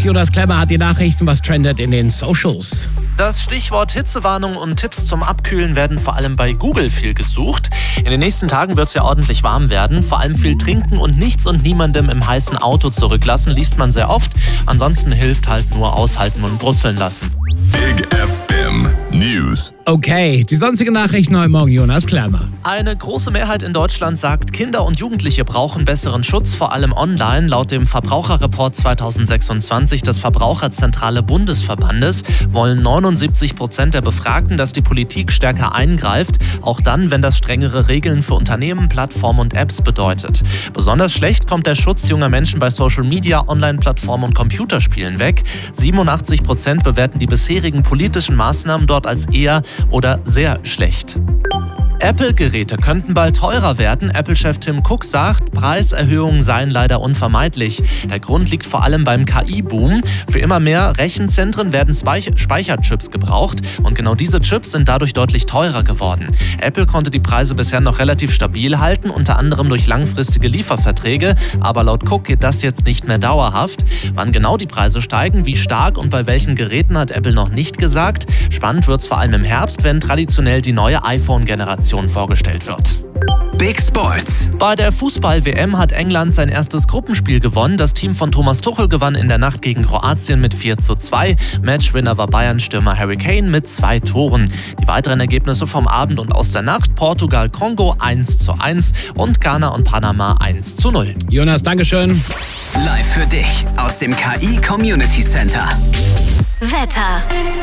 Jonas Klemmer hat die Nachrichten, was trendet in den Socials. Das Stichwort Hitzewarnung und Tipps zum Abkühlen werden vor allem bei Google viel gesucht. In den nächsten Tagen wird es ja ordentlich warm werden. Vor allem viel trinken und nichts und niemandem im heißen Auto zurücklassen, liest man sehr oft. Ansonsten hilft halt nur aushalten und brutzeln lassen. Big FM News. Okay, die sonstigen Nachrichten heute Morgen, Jonas Klemmer. Eine große Mehrheit in Deutschland sagt, Kinder und Jugendliche brauchen besseren Schutz, vor allem online. Laut dem Verbraucherreport 2026 des Verbraucherzentrale Bundesverbandes wollen 79% der Befragten, dass die Politik stärker eingreift, auch dann, wenn das strengere Regeln für Unternehmen, Plattformen und Apps bedeutet. Besonders schlecht kommt der Schutz junger Menschen bei Social Media, Online-Plattformen und Computerspielen weg. 87% bewerten die bisherigen politischen Maßnahmen dort als eher oder sehr schlecht. Apple-Geräte könnten bald teurer werden. Apple-Chef Tim Cook sagt, Preiserhöhungen seien leider unvermeidlich. Der Grund liegt vor allem beim KI-Boom. Für immer mehr Rechenzentren werden Speicherchips gebraucht und genau diese Chips sind dadurch deutlich teurer geworden. Apple konnte die Preise bisher noch relativ stabil halten, unter anderem durch langfristige Lieferverträge, aber laut Cook geht das jetzt nicht mehr dauerhaft. Wann genau die Preise steigen, wie stark und bei welchen Geräten hat Apple noch nicht gesagt. Spannend wird's vor allem im Herbst, wenn traditionell die neue iPhone-Generation vorgestellt wird. Big Sports. Bei der Fußball-WM hat England sein erstes Gruppenspiel gewonnen. Das Team von Thomas Tuchel gewann in der Nacht gegen Kroatien mit 4:2. Matchwinner war Bayern-Stürmer Harry Kane mit 2 Toren. Die weiteren Ergebnisse vom Abend und aus der Nacht: Portugal-Kongo 1:1 und Ghana und Panama 1:0. Jonas, Dankeschön. Live für dich aus dem KI Community Center. Wetter.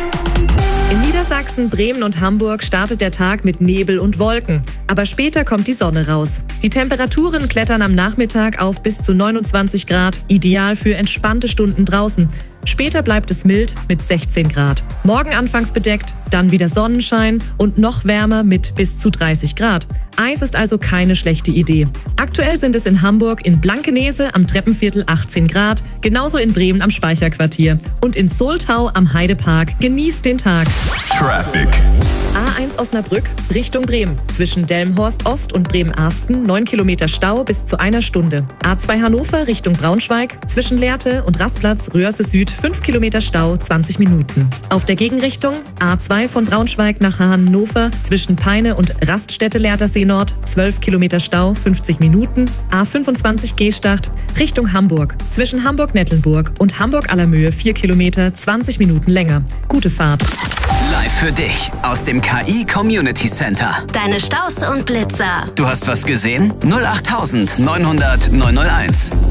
In Niedersachsen, Bremen und Hamburg startet der Tag mit Nebel und Wolken. Aber später kommt die Sonne raus. Die Temperaturen klettern am Nachmittag auf bis zu 29 Grad, ideal für entspannte Stunden draußen. Später bleibt es mild mit 16 Grad. Morgen anfangs bedeckt, dann wieder Sonnenschein und noch wärmer mit bis zu 30 Grad. Eis ist also keine schlechte Idee. Aktuell sind es in Hamburg in Blankenese am Treppenviertel 18 Grad, genauso in Bremen am Speicherquartier und in Soltau am Heidepark. Genießt den Tag. Traffic. A1 Osnabrück Richtung Bremen. Zwischen Delmenhorst Ost und Bremen-Arsten 9 Kilometer Stau bis zu 1 Stunde. A2 Hannover Richtung Braunschweig. Zwischen Lehrte und Rastplatz Röhrse Süd 5 Kilometer Stau, 20 Minuten. Auf der Gegenrichtung A2 von Braunschweig nach Hannover zwischen Peine und Raststätte Lehrtersee Nord 12 Kilometer Stau, 50 Minuten. A25 Gehstart Richtung Hamburg. Zwischen Hamburg-Nettelnburg und Hamburg-Allermöhe 4 Kilometer, 20 Minuten länger. Gute Fahrt. Live für dich aus dem KI Community Center. Deine Staus und Blitzer. Du hast was gesehen? 08900 901.